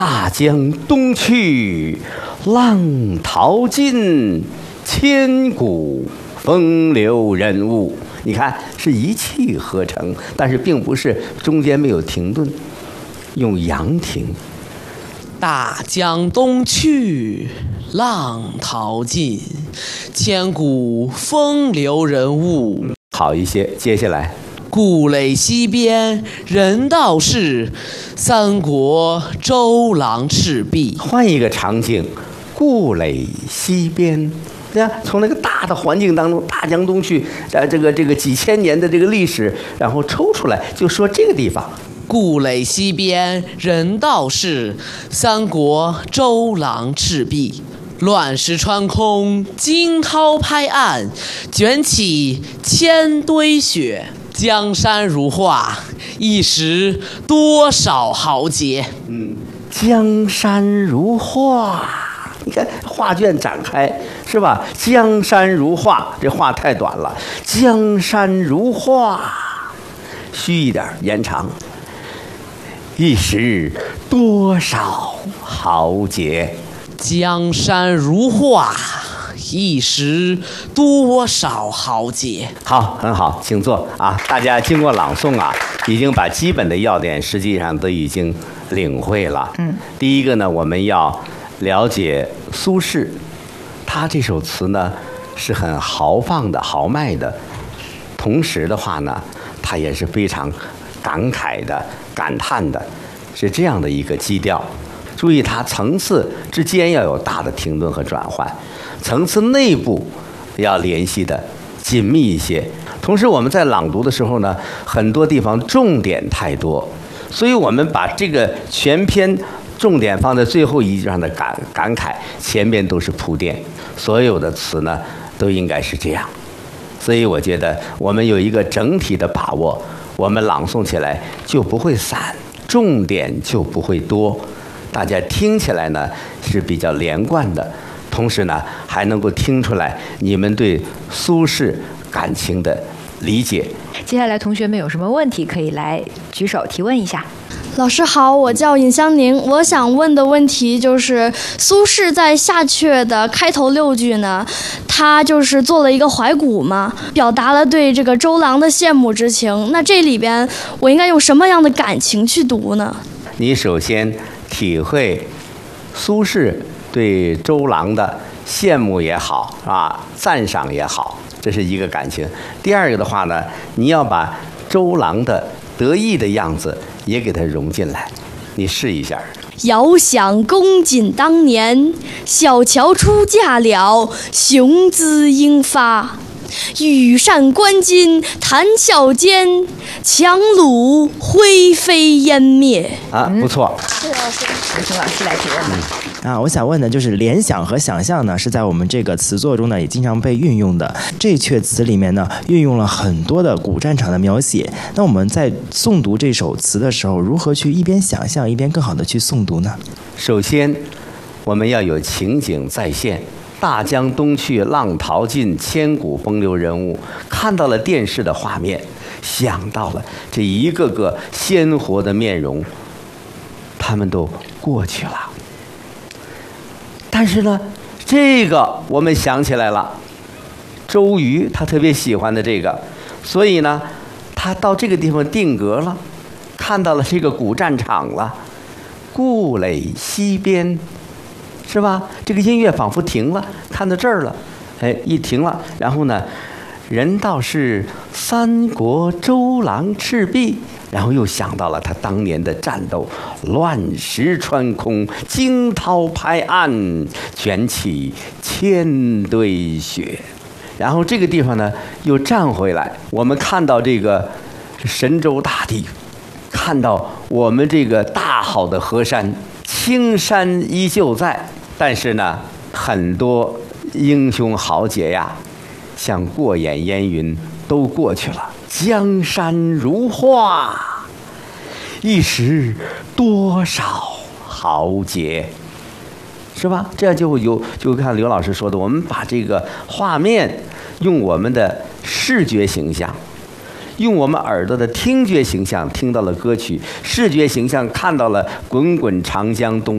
大江东去，浪淘尽，千古风流人物。你看，是一气呵成，但是并不是中间没有停顿，用阳停。 大江东去，浪淘尽，千古风流人物。 好一些，接下来。 故垒西边人道是，三国周郎赤壁。 换一个场景，故垒西边，对吧？从那个大的环境当中，大江东去，这个几千年的这个历史，然后抽出来，就说这个地方。 故垒西边人道是，三国周郎赤壁。乱石穿空，惊涛拍岸，卷起千堆雪。江山如画，一时多少豪杰。 江山如画，你看画卷展开是吧？江山如画，这画太短了。江山如画，虚一点，延长。一时多少豪杰。 江山如画，一时多少豪杰。 好，很好，请坐啊！大家经过朗诵啊，已经把基本的要点实际上都已经领会了。第一个呢，我们要了解苏轼，他这首词呢是很豪放的、豪迈的，同时的话呢，他也是非常感慨的、感叹的，是这样的一个基调。注意，它层次之间要有大的停顿和转换，层次内部要联系的紧密一些。同时，我们在朗读的时候呢，很多地方重点太多，所以我们把这个全篇重点放在最后一句上的感慨，前边都是铺垫。所有的词呢，都应该是这样。所以我觉得我们有一个整体的把握，我们朗诵起来就不会散，重点就不会多。大家听起来呢是比较连贯的，同时呢还能够听出来你们对苏轼感情的理解。 接下来同学们有什么问题可以来举手提问一下。 老师好，我叫尹香宁，我想问的问题就是苏轼在下阙的开头6句呢，他就是做了一个怀古嘛，表达了对这个周郎的羡慕之情。那这里边我应该用什么样的感情去读呢？ 你首先体会苏轼对周郎的羡慕也好啊，赞赏也好，这是一个感情。第二个的话呢，你要把周郎的得意的样子也给它融进来，你试一下。 遥想公瑾当年，小乔出嫁了，雄姿英发。羽扇纶巾，谈笑间，樯橹灰飞烟灭。 啊，不错。 请老师来提问吧。 我想问的就是联想和想象呢，是在我们这个词作中呢也经常被运用的。这阙词里面呢，运用了很多的古战场的描写。那我们在诵读这首词的时候，如何去一边想象一边更好的去诵读呢？ 首先，我们要有情景再现。大江东去，浪淘尽，千古风流人物。看到了电视的画面，想到了这一个个鲜活的面容，他们都过去了。但是呢，这个我们想起来了，周瑜他特别喜欢的这个，所以呢，他到这个地方定格了，看到了这个古战场了，故垒西边。是吧？这个音乐仿佛停了，看到这儿了，哎，一停了，然后呢，人道是三国周郎赤壁，然后又想到了他当年的战斗，乱石穿空，惊涛拍岸，卷起千堆雪。然后这个地方呢又站回来，我们看到这个神州大地，看到我们这个大好的河山，青山依旧在。但是呢，很多英雄豪杰呀，像过眼烟云，都过去了。江山如画，一时多少豪杰，是吧？这样就看刘老师说的，我们把这个画面用我们的视觉形象，用我们耳朵的听觉形象听到了歌曲，视觉形象看到了滚滚长江东。